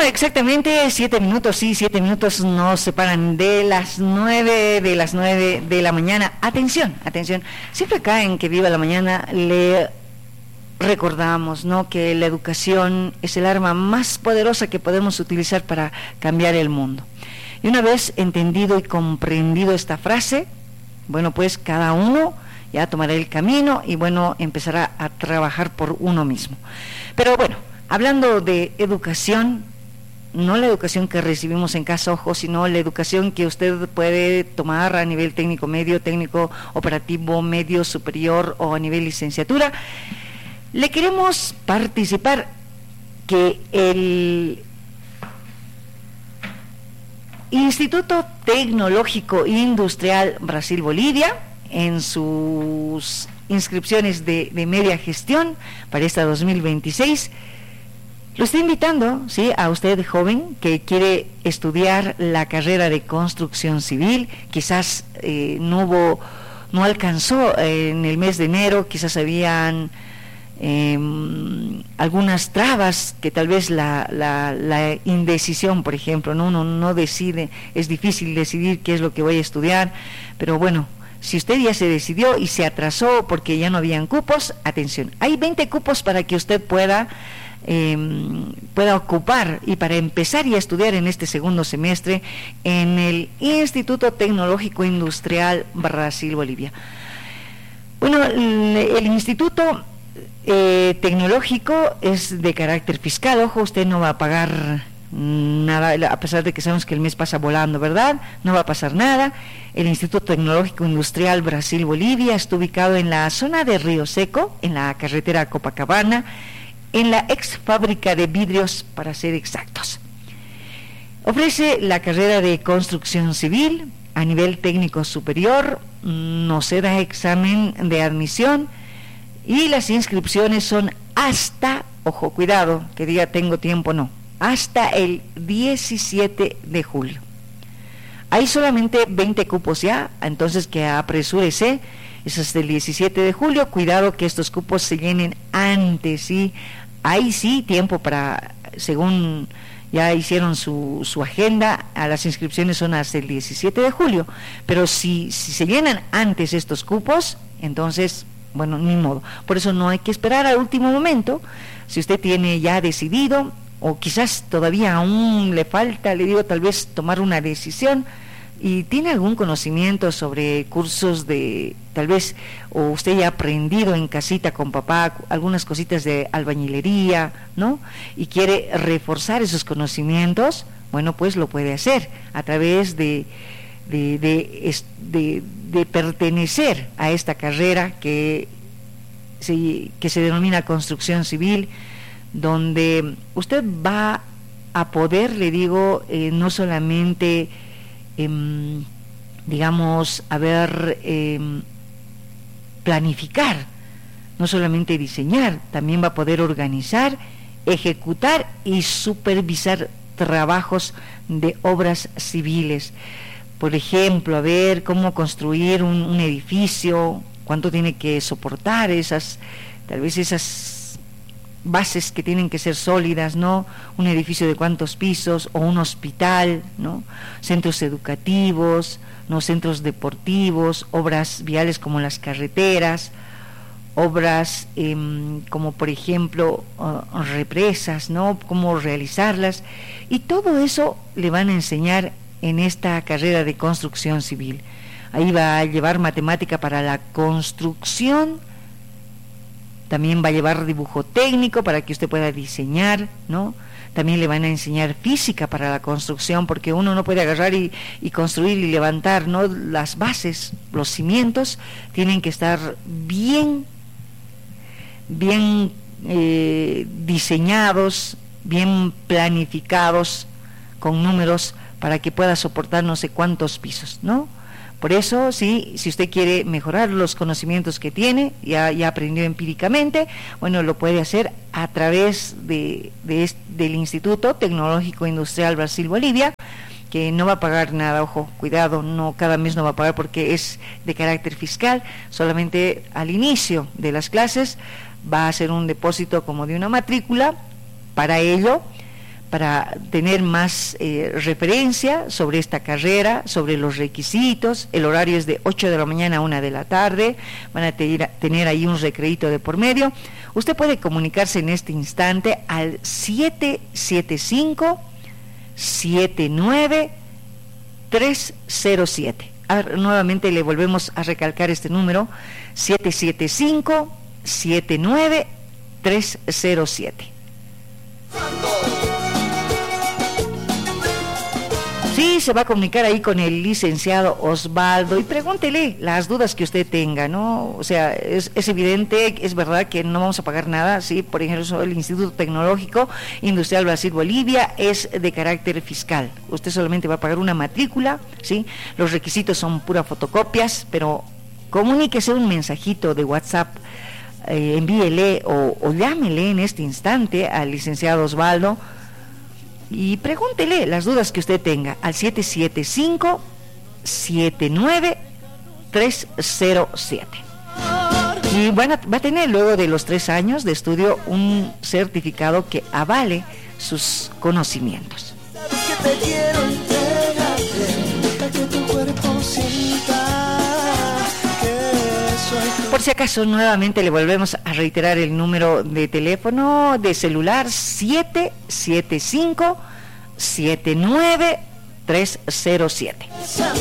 exactamente 7 minutos, sí, 7 minutos nos separan de las 9 de la mañana. Atención, siempre acá en Que Viva la Mañana le recordamos, ¿no?, que la educación es el arma más poderosa que podemos utilizar para cambiar el mundo. Y una vez entendido y comprendido esta frase, bueno, pues cada uno ya tomará el camino y bueno, empezará a trabajar por uno mismo. Pero bueno, hablando de educación, no la educación que recibimos en casa, ojo, sino la educación que usted puede tomar a nivel técnico medio, técnico operativo medio, superior o a nivel licenciatura. Le queremos participar que el Instituto Tecnológico Industrial Brasil-Bolivia, en sus inscripciones de media gestión para esta 2026, lo está invitando, ¿sí?, a usted joven que quiere estudiar la carrera de construcción civil. Quizás no alcanzó en el mes de enero, quizás habían algunas trabas, que tal vez la indecisión, por ejemplo, ¿no? Uno no decide, es difícil decidir qué es lo que voy a estudiar, pero bueno, si usted ya se decidió y se atrasó porque ya no habían cupos, atención, hay 20 cupos para que usted pueda ocupar y para empezar y a estudiar en este segundo semestre en el Instituto Tecnológico Industrial Brasil-Bolivia. Bueno, el Instituto tecnológico es de carácter fiscal, ojo, usted no va a pagar nada, a pesar de que sabemos que el mes pasa volando, ¿verdad? No va a pasar nada. El Instituto Tecnológico Industrial Brasil-Bolivia está ubicado en la zona de Río Seco, en la carretera Copacabana, en la ex fábrica de vidrios, para ser exactos. Ofrece la carrera de construcción civil a nivel técnico superior, no se da examen de admisión y las inscripciones son hasta, ojo, cuidado, que diga tengo tiempo, no, hasta el 17 de julio. Hay solamente 20 cupos ya, entonces que apresúrese, es hasta el 17 de julio, cuidado que estos cupos se llenen antes, ¿sí? Hay sí tiempo para, según ya hicieron su agenda, a las inscripciones son hasta el 17 de julio, pero si se llenan antes estos cupos, entonces, bueno, ni modo. Por eso no hay que esperar al último momento. Si usted tiene ya decidido, o quizás todavía aún le falta, le digo, tal vez tomar una decisión, y tiene algún conocimiento sobre cursos de, tal vez, o usted ya ha aprendido en casita con papá algunas cositas de albañilería, ¿no?, y quiere reforzar esos conocimientos, bueno, pues lo puede hacer a través de pertenecer a esta carrera que se denomina construcción civil, donde usted va a poder, le digo, no solamente digamos, planificar, no solamente diseñar, también va a poder organizar, ejecutar y supervisar trabajos de obras civiles. Por ejemplo, a ver cómo construir un edificio, cuánto tiene que soportar tal vez esas bases que tienen que ser sólidas, ¿no? Un edificio de cuántos pisos, o un hospital, ¿no? Centros educativos, ¿no? Centros deportivos, obras viales como las carreteras, obras como por ejemplo represas, ¿no? Cómo realizarlas, y todo eso le van a enseñar en esta carrera de construcción civil. Ahí va a llevar matemática para la construcción, también va a llevar dibujo técnico para que usted pueda diseñar, ¿no? También le van a enseñar física para la construcción, porque uno no puede agarrar y construir y levantar, ¿no? Las bases, los cimientos tienen que estar bien diseñados, bien planificados, con números, para que pueda soportar no sé cuántos pisos, ¿no? Por eso, sí, si usted quiere mejorar los conocimientos que tiene, ya aprendió empíricamente, bueno, lo puede hacer a través del Instituto Tecnológico Industrial Brasil-Bolivia, que no va a pagar nada, ojo, cuidado, no, cada mes no va a pagar porque es de carácter fiscal, solamente al inicio de las clases va a hacer un depósito como de una matrícula. Para ello, para tener más referencia sobre esta carrera, sobre los requisitos. El horario es de 8 de la mañana a 1 de la tarde, van a tener ahí un recreito de por medio. Usted puede comunicarse en este instante al 775-79-307. A ver, nuevamente le volvemos a recalcar este número, 775-79-307. Sí, se va a comunicar ahí con el licenciado Osvaldo y pregúntele las dudas que usted tenga, ¿no? O sea, es evidente, es verdad que no vamos a pagar nada, ¿sí? Por ejemplo, el Instituto Tecnológico Industrial Brasil-Bolivia es de carácter fiscal. Usted solamente va a pagar una matrícula, ¿sí? Los requisitos son puras fotocopias, pero comuníquese un mensajito de WhatsApp, envíele o llámele en este instante al licenciado Osvaldo y pregúntele las dudas que usted tenga al 775-79-307. Y bueno, va a tener luego de los 3 años de estudio un certificado que avale sus conocimientos. Por si acaso, nuevamente le volvemos a reiterar el número de teléfono de celular: 775-79-307.